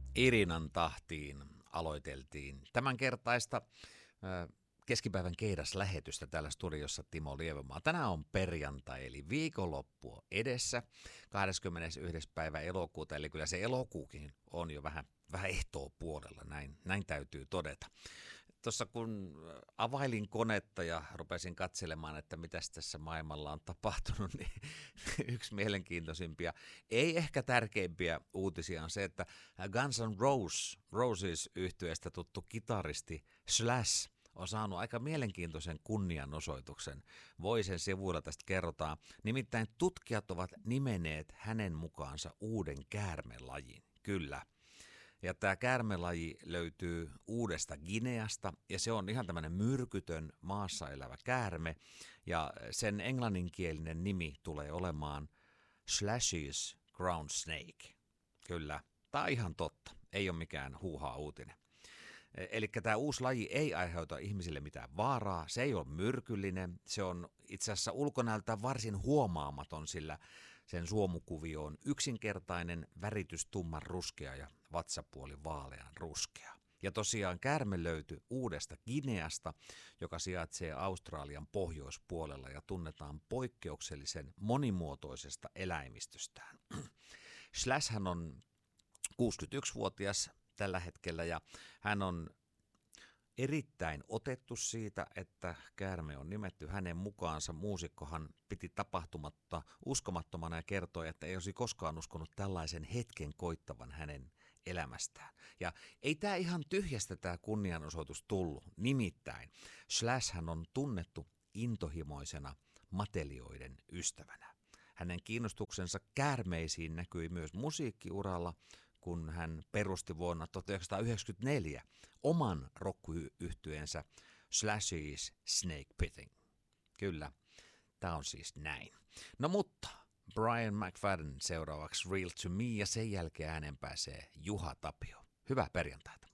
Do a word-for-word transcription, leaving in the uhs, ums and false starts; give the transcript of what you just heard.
Irinan tahtiin aloiteltiin tämänkertaista ö, keskipäivän keidaslähetystä täällä studiossa Timo Lievemaa. Tänään on perjantai, eli viikonloppu on edessä, kahdeskymmenesensimmäinen päivä elokuuta, eli kyllä se elokuukin on jo vähän, vähän ehtoo puolella, näin, näin täytyy todeta. Tuossa kun availin konetta ja rupesin katselemaan, että mitä tässä maailmalla on tapahtunut, niin yksi mielenkiintoisimpia, ei ehkä tärkeimpiä uutisia on se, että Guns N' Roses, Roses -yhtyeestä tuttu kitaristi Slash on saanut aika mielenkiintoisen kunnianosoituksen. Voisen sivuilla tästä kerrotaan. Nimittäin tutkijat ovat nimenneet hänen mukaansa uuden käärmelajin. Kyllä. Ja tämä käärmelaji löytyy uudesta Gineasta, ja se on ihan tämmöinen myrkytön maassa elävä käärme, ja sen englanninkielinen nimi tulee olemaan Slash's Ground Snake. Kyllä, tämä on ihan totta, ei ole mikään huuhaa uutinen. Eli tämä uusi laji ei aiheuta ihmisille mitään vaaraa, se ei ole myrkyllinen, se on itse asiassa ulkonäöltä varsin huomaamaton, sillä sen suomukuvio on yksinkertainen, väritys tumman ruskea ja vatsapuoli vaalean ruskea. Ja tosiaan käärme löytyi uudesta Gineasta, joka sijaitsee Australian pohjoispuolella ja tunnetaan poikkeuksellisen monimuotoisesta eläimistöstään. Slash hän on kuusikymmentäyksivuotias tällä hetkellä ja hän on erittäin otettu siitä, että käärme on nimetty hänen mukaansa. Muusikkohan piti tapahtumatta uskomattomana ja kertoi, että ei olisi koskaan uskonut tällaisen hetken koittavan hänen elämästään. Ja ei tämä ihan tyhjästä tämä kunnianosoitus tullut. Nimittäin Slash hän on tunnettu intohimoisena matelioiden ystävänä. Hänen kiinnostuksensa käärmeisiin näkyi myös musiikkiuralla, kun hän perusti vuonna tuhatyhdeksänsataayhdeksänkymmentäneljä oman rock-yhtyeensä Slash's Snake Pitting. Kyllä, tämä on siis näin. No mutta, Brian McFadden seuraavaksi Real to Me ja sen jälkeen äänen pääsee Juha Tapio. Hyvää perjantaita.